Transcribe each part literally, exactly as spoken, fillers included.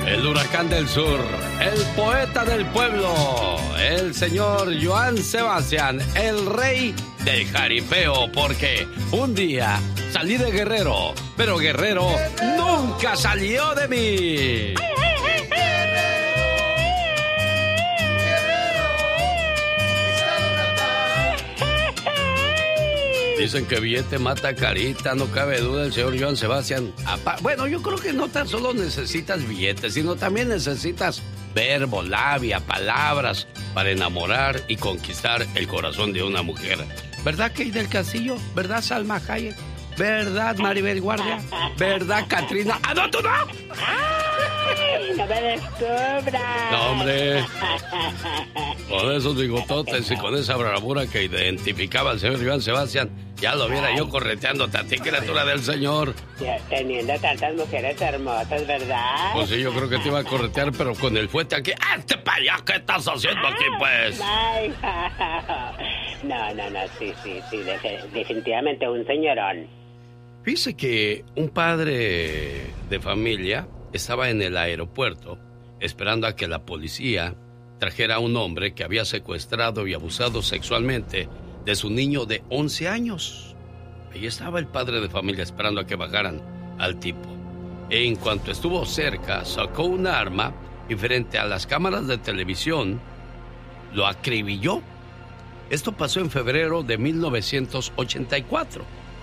El huracán del sur, el poeta del pueblo, el señor Joan Sebastián, el rey del jaripeo, porque un día salí de Guerrero, pero Guerrero nunca salió de mí. Dicen que billete mata carita, no cabe duda el señor Joan Sebastián. Bueno, yo creo que no tan solo necesitas billetes, sino también necesitas verbo, labia, palabras para enamorar y conquistar el corazón de una mujer. ¿Verdad, Kate del Castillo? ¿Verdad, Salma Hayek? ¿Verdad, Maribel Guardia? ¿Verdad, Katrina? ¡Ah, no, tú no! ¡Ay, no me descubras! No, hombre. Con esos bigototes y con esa bravura que identificaba al señor Joan Sebastián, ya lo viera yo correteándote a ti, criatura del señor. Ya, teniendo tantas mujeres hermosas, ¿verdad? Pues sí, yo creo que te iba a corretear, pero con el fuete aquí. ¡Este para allá! ¿Qué estás haciendo aquí, pues? Ay, no, no, no, sí, sí, sí, definitivamente un señorón. Fíjese que un padre de familia estaba en el aeropuerto esperando a que la policía trajera a un hombre que había secuestrado y abusado sexualmente de su niño de once años. Ahí estaba el padre de familia esperando a que bajaran al tipo. En cuanto estuvo cerca, sacó un arma y frente a las cámaras de televisión lo acribilló. Esto pasó en febrero de mil novecientos ochenta y cuatro.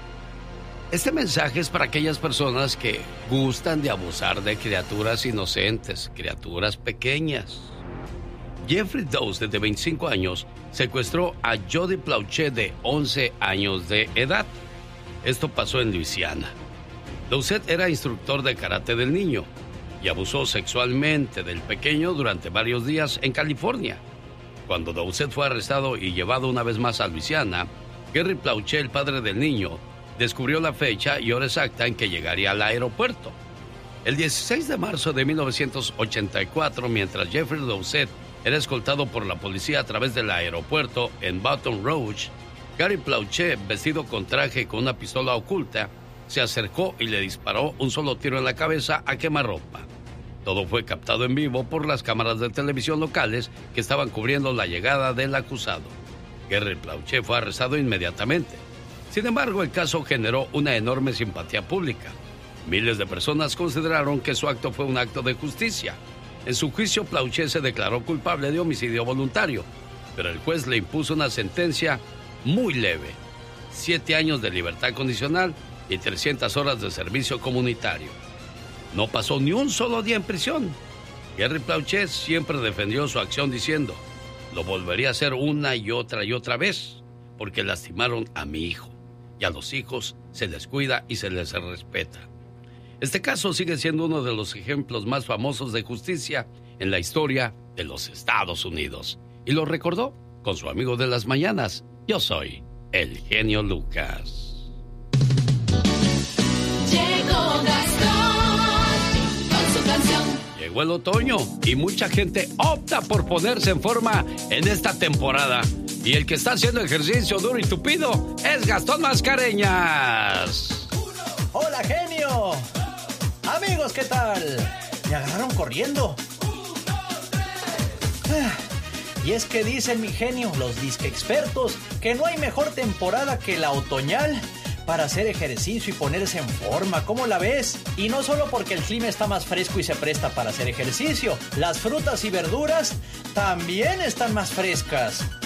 Este mensaje es para aquellas personas que gustan de abusar de criaturas inocentes, criaturas pequeñas. Jeffrey Doucet, de veinticinco años, secuestró a Jody Plauché, de once años de edad. Esto pasó en Luisiana. Doucet era instructor de karate del niño y abusó sexualmente del pequeño durante varios días en California. Cuando Doucet fue arrestado y llevado una vez más a Luisiana, Gary Plauché, el padre del niño, descubrió la fecha y hora exacta en que llegaría al aeropuerto. El dieciséis de marzo de mil novecientos ochenta y cuatro, mientras Jeffrey Doucet era escoltado por la policía a través del aeropuerto en Baton Rouge, Gary Plauché, vestido con traje y con una pistola oculta, se acercó y le disparó un solo tiro en la cabeza a quemarropa. Todo fue captado en vivo por las cámaras de televisión locales que estaban cubriendo la llegada del acusado. Gary Plauché fue arrestado inmediatamente. Sin embargo, el caso generó una enorme simpatía pública. Miles de personas consideraron que su acto fue un acto de justicia. En su juicio, Plauché se declaró culpable de homicidio voluntario, pero el juez le impuso una sentencia muy leve: siete años de libertad condicional y trescientas horas de servicio comunitario. No pasó ni un solo día en prisión. Gary Plauché siempre defendió su acción diciendo: lo volvería a hacer una y otra y otra vez, porque lastimaron a mi hijo. Y a los hijos se les cuida y se les respeta. Este caso sigue siendo uno de los ejemplos más famosos de justicia en la historia de los Estados Unidos. Y lo recordó con su amigo de las mañanas. Yo soy el genio Lucas. Llegó Gastón con su canción. Llegó el otoño y mucha gente opta por ponerse en forma en esta temporada. Y el que está haciendo ejercicio duro y tupido es Gastón Mascareñas. ¡Hola, genio! Amigos, ¿qué tal? Me agarraron corriendo. Ah, y es que dicen, mi genio, los disque expertos, que no hay mejor temporada que la otoñal para hacer ejercicio y ponerse en forma. ¿Cómo la ves? Y no solo porque el clima está más fresco y se presta para hacer ejercicio, las frutas y verduras también están más frescas.